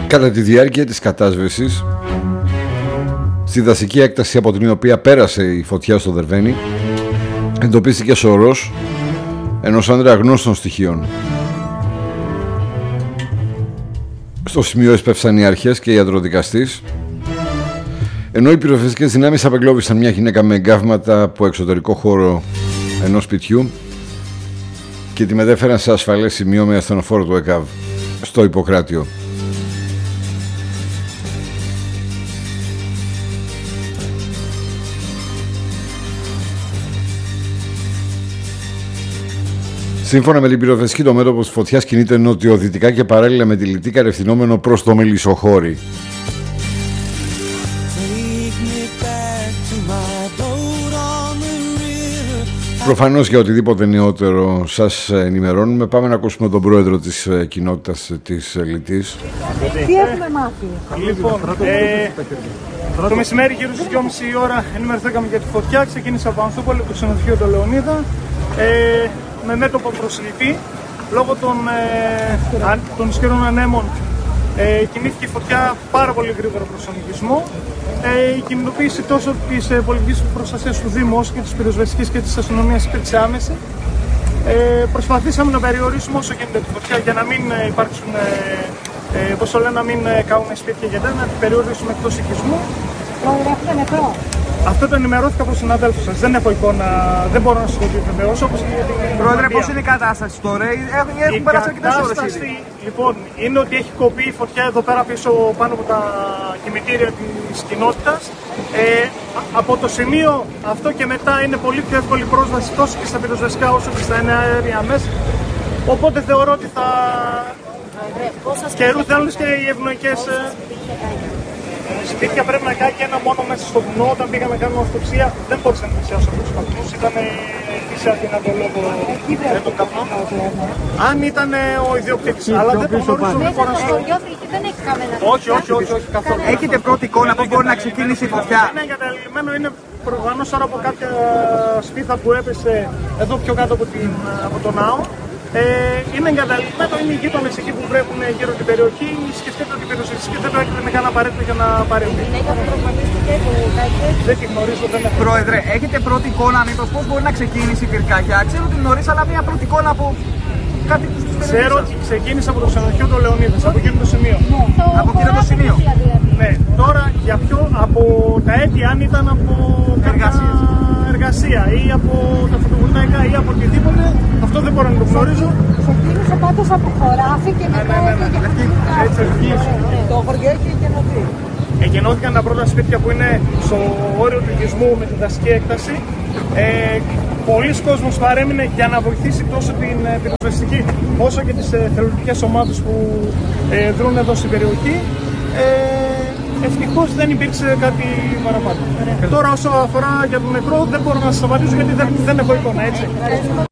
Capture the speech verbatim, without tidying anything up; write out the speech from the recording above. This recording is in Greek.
Κατά τη διάρκεια της κατάσβεσης, στη δασική έκταση από την οποία πέρασε η φωτιά στο Δερβένι, εντοπίστηκε σωρός ενός άντρα γνώστων στοιχείων. Στο σημείο έσπευσαν οι αρχές και οι ιατροδικαστής, ενώ οι πυροσβεστικές δυνάμεις απεγκλώβησαν μια γυναίκα με εγκάβματα από εξωτερικό χώρο ενός σπιτιού και τη μετέφεραν σε ασφαλές σημείο με ασθενοφόρο του ΕΚΑΒ στο Ιπποκράτιο. Σύμφωνα με την πυροσβεστική, το μέτωπο της φωτιάς κινείται νοτιοδυτικά και παράλληλα με τη Λυτή κατευθυνόμενο προς το Μελισσοχώρι. Προφανώς για οτιδήποτε νεότερο σας ενημερώνουμε. Πάμε να ακούσουμε τον πρόεδρο της κοινότητας της Λυτής. Τι έχουμε μάθει? Λοιπόν, ε, το μεσημέρι γύρω στις δυόμιση η ώρα ενημερωθήκαμε για τη φωτιά. Ξεκίνησε από Ανθούπολη, το ξενοδοχείο του Λεωνίδα. Ε, με μέτωπο προσληπή, λόγω των, ε, των ισχυρών ανέμων ε, κινήθηκε η φωτιά πάρα πολύ γρήγορα προς τον οικισμό. Ε, η κινητοποίηση τόσο της ε, πολιτικής προστασίας του Δήμου όσο και της πυροσβεστικής και της αστυνομίας υπήρξε άμεση. Ε, προσπαθήσαμε να περιορίσουμε όσο γίνεται τη φωτιά για να μην ε, υπάρξουν, ε, ε, πώς το λένε, να μην ε, κάνουν σπίτια και τέτοια, να την περιορίσουμε εκτός οικισμού. Πρόεδρε, νεκρό. Αυτό το ενημερώθηκα από συναδέλφους σας. Δεν έχω εικόνα, δεν μπορώ να σας το διαβεβαιώσω. Πρόεδρε, πώς είναι η κατάσταση τώρα? Έχουν, έχουν περάσει αρκετές ώρες ήδη. Λοιπόν, είναι ότι έχει κοπεί η φωτιά εδώ πέρα πίσω πάνω από τα κημητήρια της κοινότητας. Ε, από το σημείο αυτό και μετά είναι πολύ πιο εύκολη πρόσβαση τόσο και στα πυροσβεστικά όσο και στα εναέρια μέσα. Οπότε θεωρώ ότι θα καιρού θέλουν και οι ευνοϊκές. Σπίτια πρέπει να κάνει και ένα μόνο μέσα στο βουνό. Όταν πήγα να κάνουμε αυτοψία, δεν μπορούσα να πλησιάσω από τους καπνούς. Ήταν σε αδυνατό λόγο για τον καπνό. Αν ήταν ο ιδιοκτήτης, αλλά δεν το γνωρίζω με χωραστό. Δεν έχει καμένα. Όχι, όχι, όχι, όχι καθόλου. Έχετε πρώτη εικόνα πώς μπορεί να ξεκίνησε η φωτιά? Είναι εγκαταλειμμένο, είναι προφανώς τώρα από κάποια σπίθα που έπεσε εδώ πιο κάτω από, την, από τον ναό. Ε, είναι εγκαταλειμμένο, είναι οι γείτονες εκεί που βρέχουν γύρω την περιοχή. Σκεφτείτε ότι η πυροσβεστική δεν πρέπει να κάνει απαραίτητο για να παρέμβει. Δεν τη γνωρίζω, δεν έχω. Πρόεδρε, έχετε πρώτη εικόνα μήπως πώς μπορεί να ξεκίνησε η πυρκαγιά? Ξέρω ότι νωρίς, αλλά μια πρώτη εικόνα από κάτι που σας περιμένει. Ξέρω ότι ξεκίνησε από το ξενοδοχείο του Λεωνίδας, από εκείνο το σημείο. Από εκείνο το σημείο. Ναι, τώρα για ποιο, από τα αίτια, αν ήταν από Εργασίες. εργασία ή από τα φωτοβολταϊκά ή από οτιδήποτε, αυτό δεν μπορώ να το γνωρίζω. Ξεκίνησε πάντως από χωράφι και μετά ναι, ναι, ναι. Έτσι, το χωριό έχει γεννωθεί. Εγεννώθηκαν τα πρώτα σπίτια που είναι στο όριο του οικισμού με τη δασική έκταση. Ε, Πολλοί κόσμος παρέμεινε για να βοηθήσει τόσο την ε, πυροσβεστική όσο και τις ε, θελοντικές ομάδες που ε, δρούν εδώ στην περιοχή. Ε, ευτυχώς δεν υπήρξε κάτι παραπάνω. Τώρα όσο αφορά για τον νεκρό δεν μπορώ να σας απαντήσω γιατί δεν, δεν έχω εικόνα, έτσι.